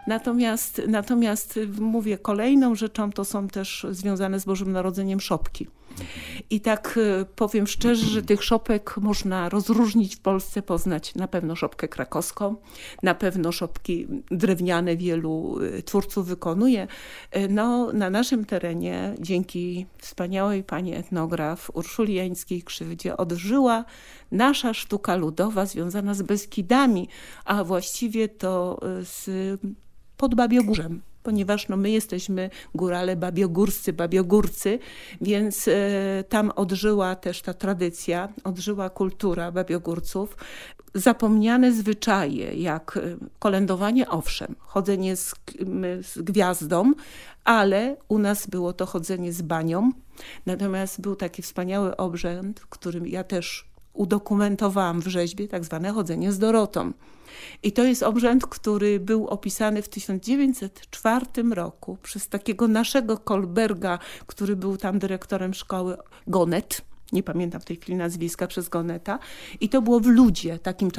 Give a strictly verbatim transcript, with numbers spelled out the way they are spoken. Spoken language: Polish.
Natomiast, natomiast mówię, kolejną rzeczą to są też związane z Bożym Narodzeniem szopki. I tak powiem szczerze, że tych szopek można rozróżnić w Polsce, poznać na pewno szopkę krakowską, na pewno szopki drewniane wielu twórców wykonuje. No, na naszym terenie dzięki wspaniałej pani etnograf Urszuli Jańskiej-Krzywdzie odżyła nasza sztuka ludowa związana z Beskidami, a właściwie to z pod Babiogórzem. Ponieważ no, my jesteśmy górale babiogórscy, babiogórcy, więc e, tam odżyła też ta tradycja, odżyła kultura babiogórców. Zapomniane zwyczaje, jak kolędowanie, owszem, chodzenie z, z gwiazdą, ale u nas było to chodzenie z banią. Natomiast był taki wspaniały obrzęd, którym ja też udokumentowałam w rzeźbie, tak zwane chodzenie z Dorotą. I to jest obrzęd, który był opisany w tysiąc dziewięćset czwartym roku przez takiego naszego Kolberga, który był tam dyrektorem szkoły, Gonet. Nie pamiętam w tej chwili nazwiska, przez Goneta. I to było w Ludzie, takim